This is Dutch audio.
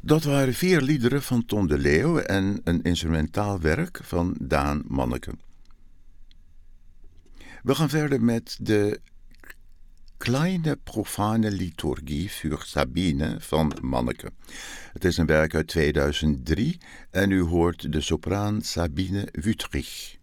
Dat waren 4 liederen van Ton de Leeuw en een instrumentaal werk van Daan Manneke. We gaan verder met de Kleine profane Liturgie für Sabine van Manneke. Het is een werk uit 2003 en u hoort de sopraan Sabine Wüthrich.